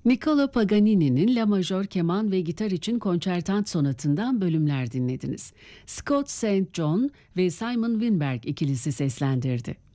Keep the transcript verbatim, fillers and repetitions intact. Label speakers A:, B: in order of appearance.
A: Niccolo Paganini'nin La Majör keman ve gitar için konçertant sonatından bölümler dinlediniz. Scott Saint John ve Simon Winberg ikilisi seslendirdi.